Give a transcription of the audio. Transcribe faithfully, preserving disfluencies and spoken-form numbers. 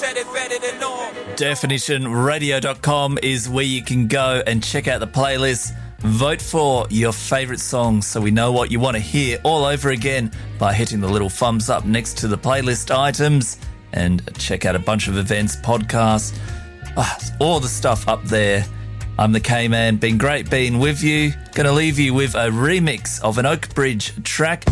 said it better than all. definition radio dot com is where you can go and check out the playlist. Vote for your favourite songs so we know what you want to hear all over again by hitting the little thumbs up next to the playlist items, and check out a bunch of events, podcasts, oh, all the stuff up there. I'm the K-Man. Been great being with you. Going to leave you with a remix of an Oak Bridge track.